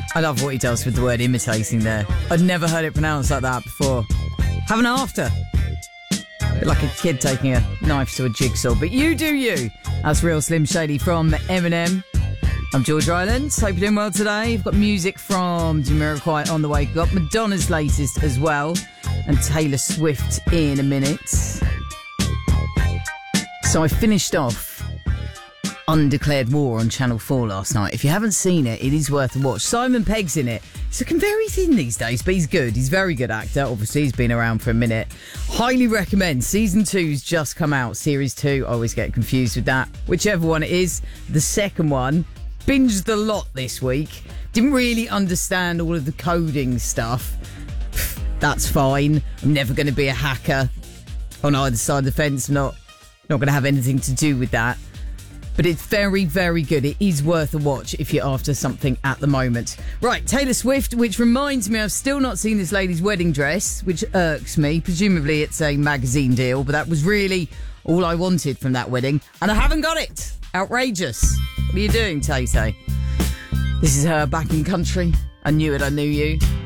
I love what he does with the word imitating there. I'd never heard it pronounced like that before. Have an after. Bit like a kid taking a knife to a jigsaw. But you do you. That's Real Slim Shady from Eminem. I'm George Ryland. Hope you're doing well today. You've got music from Jamiroquai on the way. You've got Madonna's latest as well. And Taylor Swift in a minute. So I finished off Undeclared War on Channel 4 last night. If you haven't seen it, it is worth a watch. Simon Pegg's in it. He's looking very thin these days, but he's good. He's a very good actor. Obviously, he's been around for a minute. Highly recommend. Season 2's just come out. Series 2, I always get confused with that. Whichever one it is. The second one, binged the lot this week. Didn't really understand all of the coding stuff. That's fine. I'm never going to be a hacker on either side of the fence. I'm not going to have anything to do with that. But it's very, very good. It is worth a watch if you're after something at the moment. Right, Taylor Swift, which reminds me I've still not seen this lady's wedding dress, which irks me. Presumably it's a magazine deal, but that was really all I wanted from that wedding. And I haven't got it. Outrageous. What are you doing, Tay-Tay? This is her back in country. I knew it, I knew you.